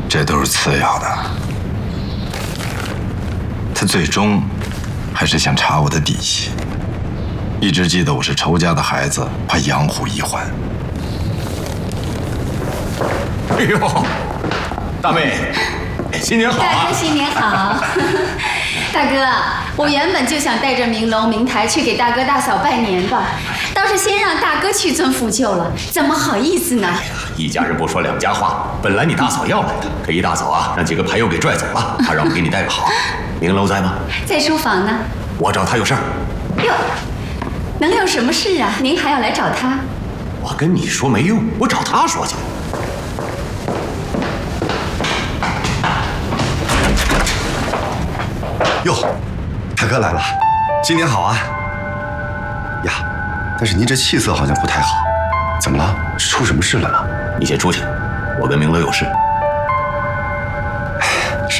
这都是次要的。他最终还是想查我的底细，一直记得我是仇家的孩子，怕养虎一患。 哎呦，大妹，新年好啊！ 大哥新年好。大哥，我原本就想带着明楼明台去给大哥大嫂拜年的，倒是先让大哥去尊扶柩了，怎么好意思呢？ 一家人不说两家话，本来你大嫂要来的，可一大早啊，让几个牌友给拽走了，他让我给你带个好。明楼在吗？在书房呢。 我找他有事儿。 哟，能有什么事啊？您还要来找他？ 我跟你说没用，我找他说去。 哟，大哥来了，新年好啊！呀，但是您这气色好像不太好，怎么了？是出什么事了吗？ 你先出去，我跟明楼有事。 是。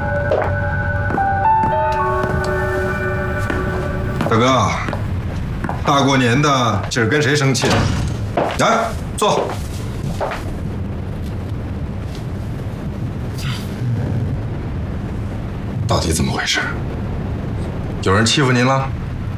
大哥，大过年的，今儿跟谁生气了？来，坐。到底怎么回事？有人欺负您了？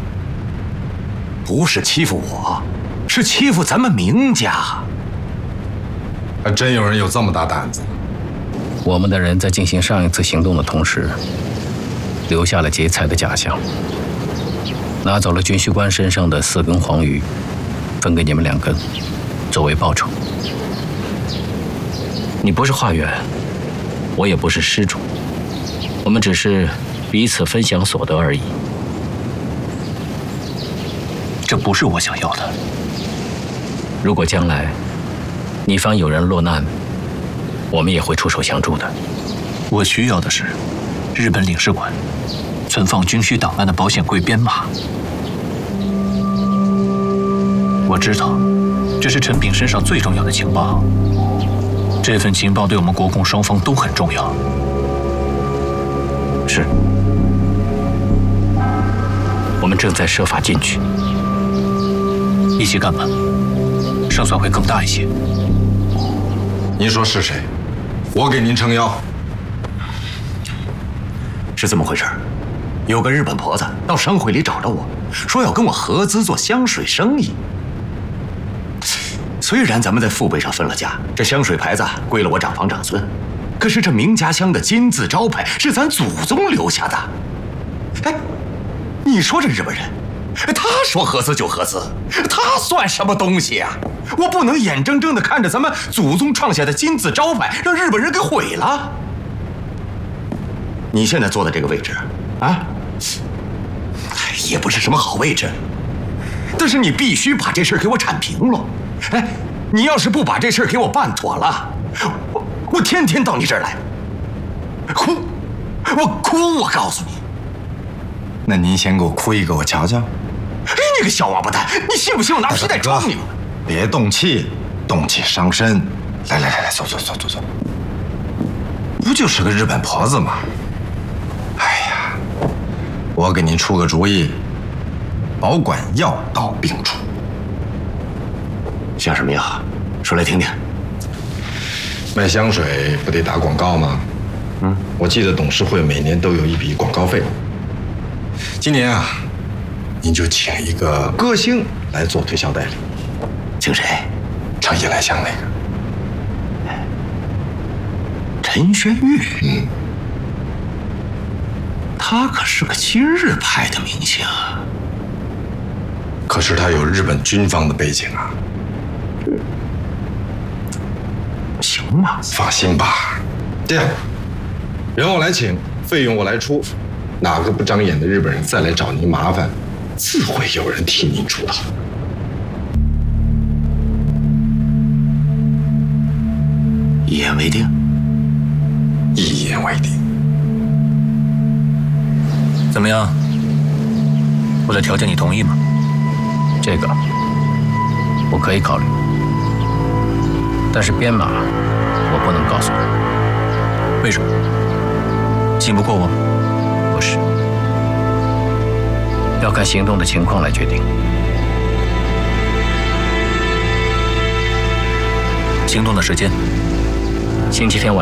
不是欺负我，是欺负咱们明家。 还真有人有这么大胆子？ 我们的人在进行上一次行动的同时，留下了劫财的假象，拿走了军需官身上的4根黄鱼，分给你们2根，作为报酬。你不是化缘，我也不是施主。我们只是彼此分享所得而已，这不是我想要的。如果将来你方有人落难，我们也会出手相助的。我需要的是日本领事馆存放军需档案的保险柜编码。我知道，这是陈炳身上最重要的情报。这份情报对我们国共双方都很重要。是，我们正在设法进去，一起干吧，胜算会更大一些。 您说是谁？我给您撑腰。 是这么回事，有个日本婆子到商会里找着我，说要跟我合资做香水生意。虽然咱们在父辈上分了家，这香水牌子归了我长房长孙。可是这明家乡的金字招牌是咱祖宗留下的。哎，你说这日本人，他说合资就合资，他算什么东西啊？我不能眼睁睁地看着咱们祖宗创下的金字招牌让日本人给毁了。你现在坐的这个位置，啊，也不是什么好位置，但是你必须把这事给我铲平了。哎，你要是不把这事给我办妥了，我天天到你这儿来，哭，我哭，我告诉你。 那您先给我哭一个，我瞧瞧。 哎，你个小王八蛋，你信不信我拿皮带抽你？ 别动气，动气伤身。来，坐。不就是个日本婆子吗？哎呀，我给您出个主意，保管药到病除。 像什么药？说来听听。 卖香水不得打广告吗？我记得董事会每年都有一笔广告费。今年啊，您就请一个歌星来做推销代理。 请谁？ 唱夜来香那个。 陈轩玉。他可是个亲日派的明星。 可是他有日本军方的背景啊。 行吗？ 放心吧，这样，人我来请，费用我来出，哪个不长眼的日本人再来找您麻烦，自会有人替您出头。 一言为定。 一言为定。 怎么样？我的条件你同意吗？这个我可以考虑。但是编码我不能告诉你。为什么？信不过我？不是，要看行动的情况来决定。行动的时间，星期天晚。